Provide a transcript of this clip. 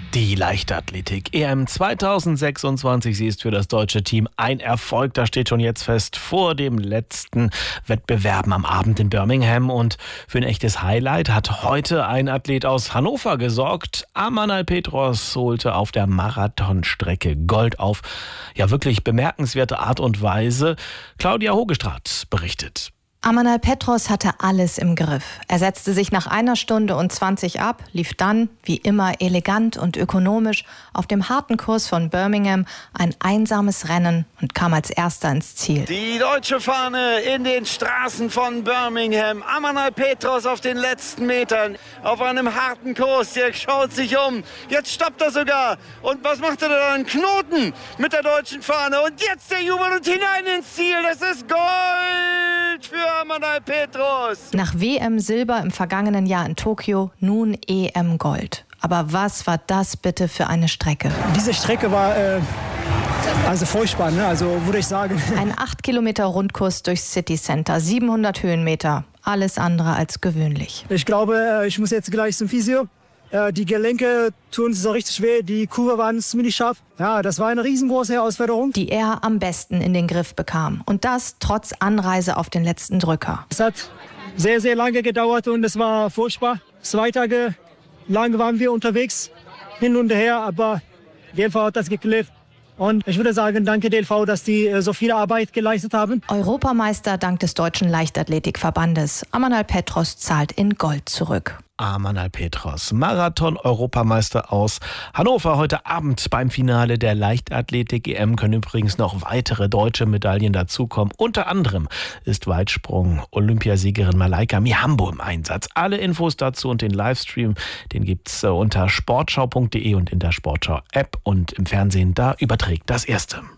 Die Leichtathletik EM 2026, sie ist für das deutsche Team ein Erfolg. Das steht schon jetzt fest vor dem letzten Wettbewerben am Abend in Birmingham. Und für ein echtes Highlight hat heute ein Athlet aus Hannover gesorgt. Amanal Petros holte auf der Marathonstrecke Gold auf. Ja, wirklich bemerkenswerte Art und Weise. Claudia Hogestraat berichtet. Amanal Petros hatte alles im Griff. Er setzte sich nach 1 Stunde und 20 ab, lief dann, wie immer elegant und ökonomisch, auf dem harten Kurs von Birmingham ein einsames Rennen und kam als Erster ins Ziel. Die deutsche Fahne in den Straßen von Birmingham. Amanal Petros auf den letzten Metern, auf einem harten Kurs. Der schaut sich um. Jetzt stoppt er sogar. Und was macht er da? Einen Knoten mit der deutschen Fahne. Und jetzt der Jubel und hinein ins Ziel. Das ist Gold für Amanal Petros. Nach WM Silber im vergangenen Jahr in Tokio, nun EM Gold. Aber was war das bitte für eine Strecke? Diese Strecke war furchtbar, ne? Also würde ich sagen. Ein 8 Kilometer Rundkurs durchs City Center, 700 Höhenmeter. Alles andere als gewöhnlich. Ich glaube, ich muss jetzt gleich zum Physio. Die Gelenke tun so richtig weh, die Kurve waren ziemlich scharf. Ja, das war eine riesengroße Herausforderung. Die er am besten in den Griff bekam. Und das trotz Anreise auf den letzten Drücker. Es hat sehr, sehr lange gedauert und es war furchtbar. 2 Tage lang waren wir unterwegs, hin und her, aber DLV hat das geklärt. Und ich würde sagen, danke DLV, dass die so viel Arbeit geleistet haben. Europameister dank des Deutschen Leichtathletikverbandes. Amanal Petros zahlt in Gold zurück. Amanal Petros, Marathon-Europameister aus Hannover. Heute Abend beim Finale der Leichtathletik-EM können übrigens noch weitere deutsche Medaillen dazukommen. Unter anderem ist Weitsprung-Olympiasiegerin Malaika Mihambo im Einsatz. Alle Infos dazu und den Livestream, den gibt's unter sportschau.de und in der Sportschau-App und im Fernsehen. Da überträgt das Erste.